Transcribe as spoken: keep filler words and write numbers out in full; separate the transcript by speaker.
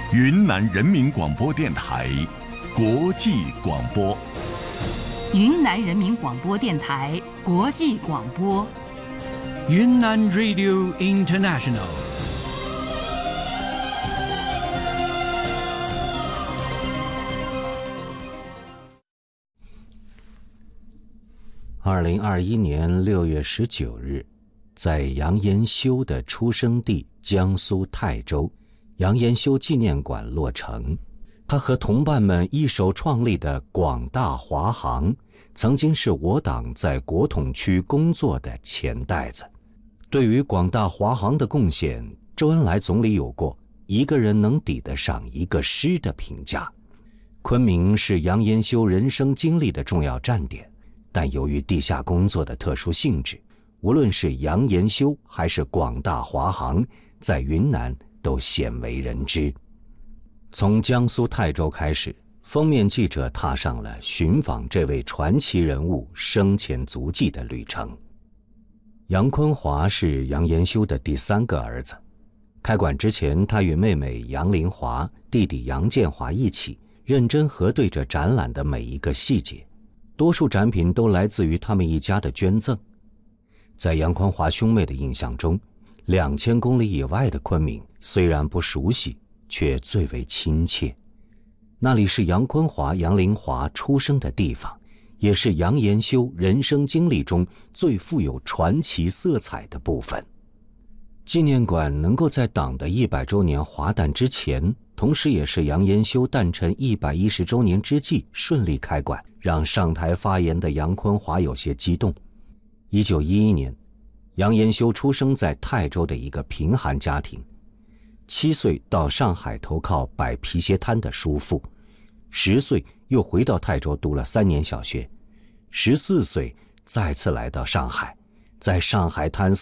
Speaker 1: 云南人民广播电台国际广播。
Speaker 2: 云南人民广播电台国际广播。
Speaker 3: 云南 Radio International。
Speaker 4: 二零二一年六月十九日，在杨延修的出生地江苏泰州，杨延修纪念馆落成。他和同伴们一手创立的广大华航，曾经是我党在国统区工作的钱袋子。对于广大华航的贡献，周恩来总理有过一个人能抵得上一个师的评价。昆明是杨延修人生经历的重要站点，但由于地下工作的特殊性质，无论是杨延修还是广大华航，在云南都鲜为人知。从江苏泰州开始，封面记者踏上了寻访这位传奇人物生前足迹的旅程。杨坤华是杨延修的第三个儿子。开馆之前，他与妹妹杨林华、弟弟杨建华一起认真核对着展览的每一个细节，多数展品都来自于他们一家的捐赠。在杨坤华兄妹的印象中，两千公里以外的昆明虽然不熟悉，却最为亲切。那里是杨坤华、杨林华出生的地方，也是杨延修人生经历中最富有传奇色彩的部分。纪念馆能够在党的一百周年华诞之前，同时也是杨延修诞辰一百一十周年之际顺利开馆，让上台发言的杨坤华有些激动。一九一一年，杨延修出生在泰州的一个贫寒家庭，七岁到上海投靠摆皮鞋摊的叔父，十岁又回到泰州读了三年小学，十四岁再次来到上海，在上海滩